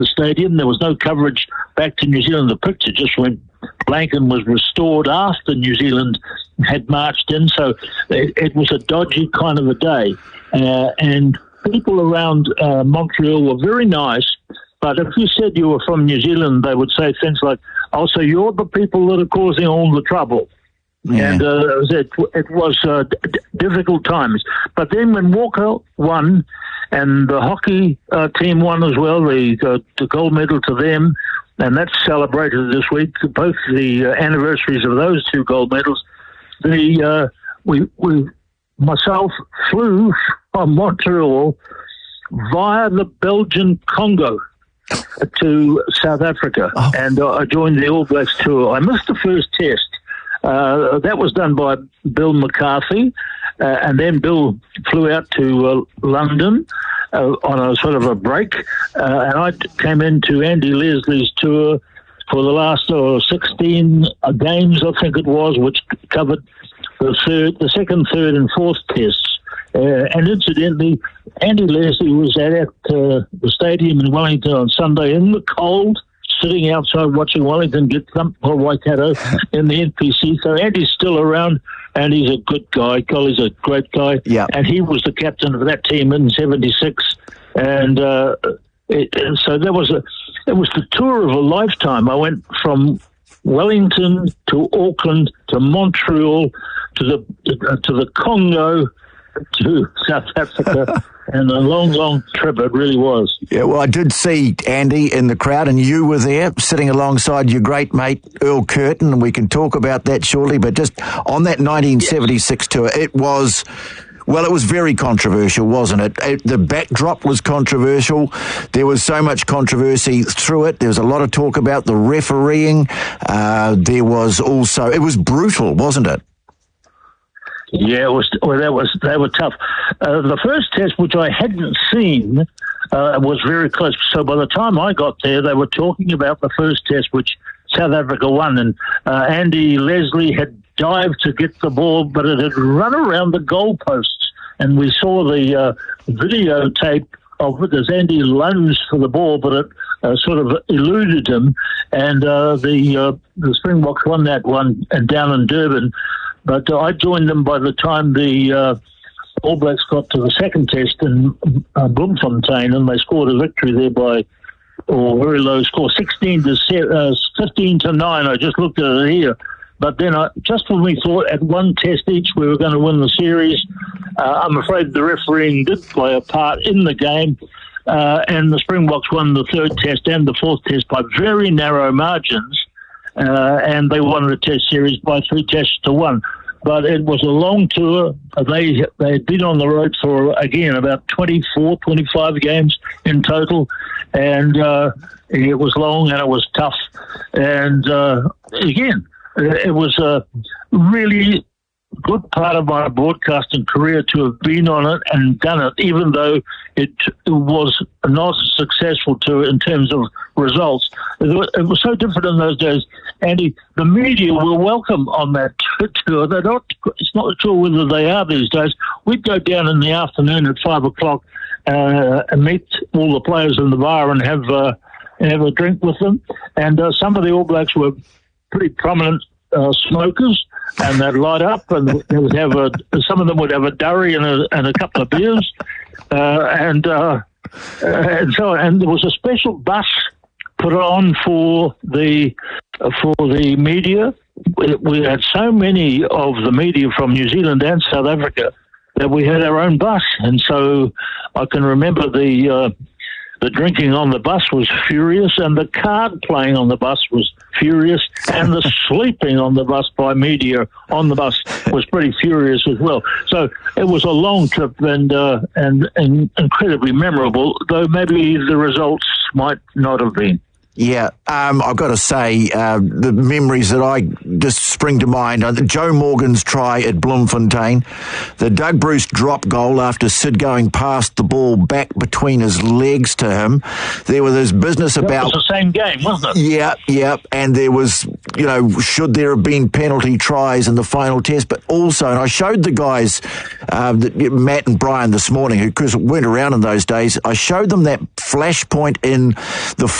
the stadium. There was no coverage back to New Zealand. The picture just went blank and was restored after New Zealand had marched in. So it was a dodgy kind of a day. And people around Montreal were very nice. But if you said you were from New Zealand, they would say things like, "Oh, so you're the people that are causing all the trouble." Yeah. And it was difficult times. But then when Walker won, and the hockey team won as well, the gold medal to them, and that's celebrated this week, both the anniversaries of those two gold medals. Myself flew from Montreal via the Belgian Congo to South Africa, and I joined the All Blacks tour. I missed the first test. That was done by Bill McCarthy, and then Bill flew out to London on a sort of a break, and I came into Andy Leslie's tour for the last 16 games, I think it was, which covered the second, third, and fourth tests. And incidentally, Andy Leslie was at the stadium in Wellington on Sunday in the cold, sitting outside watching Wellington get thumped by Waikato in the NPC. So Andy's still around, and he's a good guy. Colley's a great guy. Yeah. And he was the captain of that team in '76. And so it was the tour of a lifetime. I went from Wellington to Auckland to Montreal to the Congo to South Africa, and a long, long trip it really was. Yeah, well, I did see Andy in the crowd, and you were there sitting alongside your great mate Earl Curtin, and we can talk about that shortly. But just on that 1976 tour, it was very controversial, wasn't it? The backdrop was controversial. There was so much controversy through it. There was a lot of talk about the refereeing. There was also, it was brutal, wasn't it? Yeah, it was. Well, they were tough. The first test, which I hadn't seen, was very close. So by the time I got there, they were talking about the first test, which South Africa won, and Andy Leslie had dived to get the ball, but it had run around the goalposts, and we saw the videotape of it as Andy lunged for the ball, but it sort of eluded him, and the Springboks won that one and down in Durban. But I joined them by the time the All Blacks got to the second test in Bloemfontein, and they scored a victory there by a very low score, 15 to 9. I just looked at it here. But then just when we thought at one test each we were going to win the series, I'm afraid the refereeing did play a part in the game, and the Springboks won the third test and the fourth test by very narrow margins. And they won the test series by 3 tests to 1. But it was a long tour. They had been on the road for, again, about 24, 25 games in total. And it was long and it was tough. And again, it was a really good part of my broadcasting career to have been on it and done it, even though it was not successful in terms of results. It was so different in those days, Andy. The media were welcome on that tour. It's not sure whether they are these days. We'd go down in the afternoon at 5 o'clock and meet all the players in the bar and have a drink with them. And some of the All Blacks were pretty prominent smokers, and they'd light up, and they would have some of them would have a durry and a couple of beers, and there was a special bus put on for the media. We had so many of the media from New Zealand and South Africa that we had our own bus, and so I can remember the drinking on the bus was furious, and the card playing on the bus was furious, and the sleeping on the bus by media on the bus was pretty furious as well. So it was a long trip and incredibly memorable, though maybe the results might not have been. Yeah, I've got to say, the memories that I just spring to mind are Joe Morgan's try at Bloemfontein, the Doug Bruce drop goal after Sid going past the ball back between his legs to him. There was this business about... It was the same game, wasn't it? Yeah, and there was, should there have been penalty tries in the final test, but also, and I showed the guys, Matt and Brian this morning, who weren't around in those days, I showed them that flashpoint in the